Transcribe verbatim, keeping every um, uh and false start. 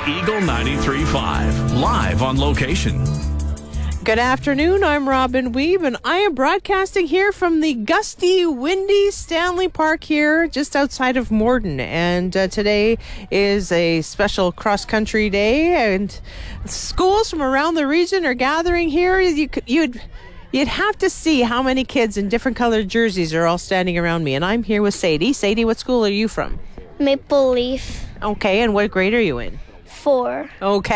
Eagle ninety-three point five, live on location. Good afternoon, I'm Robin Weeb, and I am broadcasting here from the gusty, windy Stanley Park here just outside of Morden. And uh, today is a special cross-country day, and schools from around the region are gathering here. You could, you'd, you'd have to see how many kids in different colored jerseys are all standing around me. And I'm here with Sadie. Sadie, what school are you from? Maple Leaf. Okay, and what grade are you in? Four. Okay.